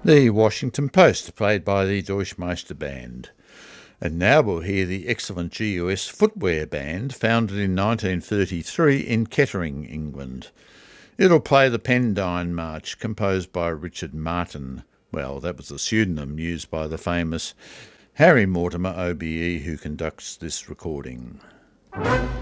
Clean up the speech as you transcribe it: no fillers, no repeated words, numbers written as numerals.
The Washington Post, played by the Deutschmeister Band. And now we'll hear the excellent GUS Footwear Band, founded in 1933 in Kettering, England. It'll play the Pendine March, composed by Richard Martin. Well, that was the pseudonym used by the famous Harry Mortimer OBE, who conducts this recording.